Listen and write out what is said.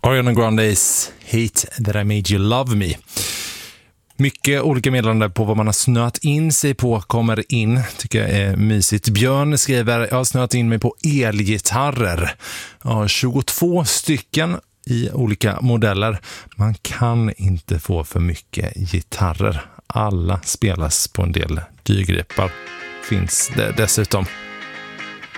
Ariana Grandes Hate That I Made You Love Me. Mycket olika meddelanden på vad man har snöat in sig på kommer in. Tycker jag är mysigt. Björn skriver, jag har snöat in mig på elgitarrer. Jag har 22 stycken i olika modeller. Man kan inte få för mycket gitarrer. Alla spelas på en del dyrgripar. Finns det dessutom.